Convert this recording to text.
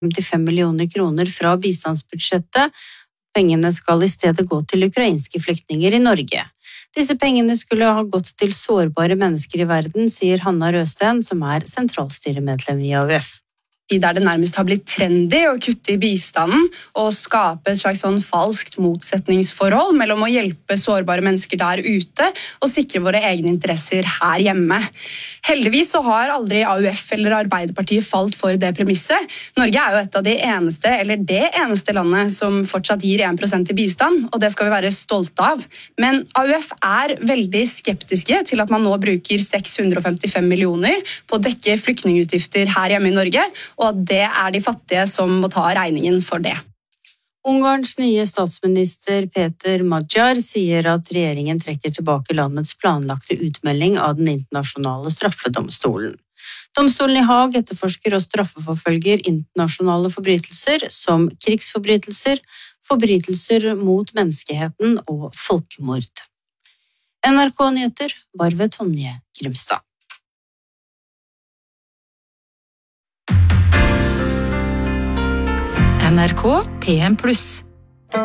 55 millioner kroner fra bistandsbudsjettet. Pengene skal i stedet gå til ukrainske flyktninger i Norge. Disse pengene skulle ha gått til sårbare mennesker i verden, sier Hanna Røsten, som er sentralstyremedlem i AUF. Der det nærmest har blitt trendy å kutte i bistanden og skape et slags sånn falskt motsetningsforhold mellom å hjelpe sårbare mennesker der ute og sikre våre egne interesser her hjemme. Heldigvis så har aldri AUF eller Arbeiderpartiet falt for det premisset. Norge er jo et av det eneste landet som fortsatt gir 1% i bistand, og det skal vi være stolte av. Men AUF er veldig skeptiske til at man nå bruker 655 millioner på å dekke flyktningutgifter her hjemme i Norge, og at det er de fattige som må ta regningen for det. Ungarns nye statsminister Peter Magyar sier at regjeringen trekker tilbake landets planlagte utmelding av den internasjonale straffedomstolen. Domstolen i Haag etterforsker og straffeforfølger internasjonale forbrytelser som krigsforbrytelser, forbrytelser mot menneskeheten og folkemord. NRK Nyheter var ved Tonje Grimstad. NRK PM+.